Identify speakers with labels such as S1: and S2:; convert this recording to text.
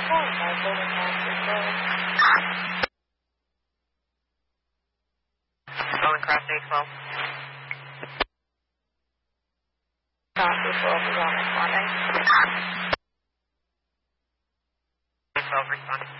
S1: Going across A12.
S2: Copy, 12 is on responding.
S1: A12 responding.